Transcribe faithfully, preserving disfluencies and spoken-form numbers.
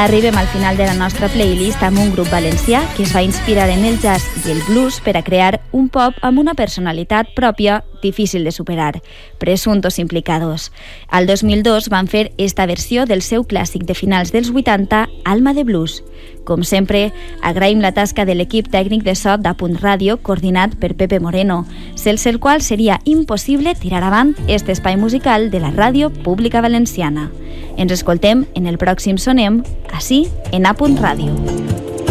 Arribem al final de la nostra playlist amb un grup valencià que es va inspirar en el jazz i el blues per a crear un pop amb una personalitat pròpia difícil de superar, Presuntos Implicados. Al dos mil dos van fer esta versió del seu clàssic de finals dels vuitanta, Alma de Blues. Com sempre, agraïm la tasca de l'equip tècnic de so d'Apunt Ràdio, coordinat per Pepe Moreno, sense el qual seria impossible tirar avant este espai musical de la ràdio pública valenciana. Ens escoltem en el pròxim Sonem, ací en Apunt Ràdio.